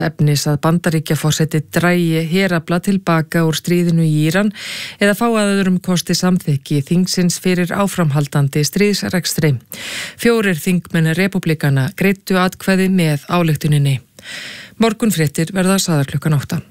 efnis að Bandaríkjaforseti dragi herafla tilbaka úr stríðinu í Íran eða fá að öðrum kosti samþykki þingsins fyrir áframhaldandi stríðsrekstri. 4 þingmenn repúblikana greiddu atkvæði með ályktuninni. Morgunfréttir verða sagðar klukkan 8.